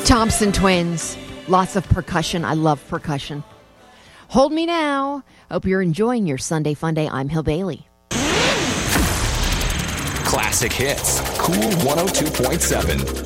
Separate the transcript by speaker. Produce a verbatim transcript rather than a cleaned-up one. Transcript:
Speaker 1: Thompson Twins. Lots of percussion. I love percussion. Hold Me Now. Hope you're enjoying your Sunday Fun Day. I'm Hill Bailey.
Speaker 2: Classic hits. Cool one oh two point seven.